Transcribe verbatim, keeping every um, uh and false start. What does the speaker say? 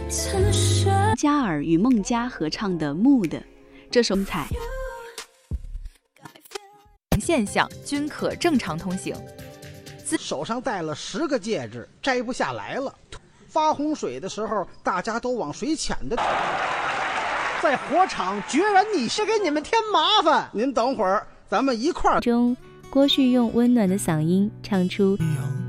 嘉尔与孟佳合唱的《木的》这首彩现象均可正常通行。 手上戴了十个戒指，摘不下来了。发洪水的时候，大家都往水浅的。在火场决然你是给你们添麻烦。您等会儿，咱们一块儿。 中，郭旭用温暖的嗓音唱出。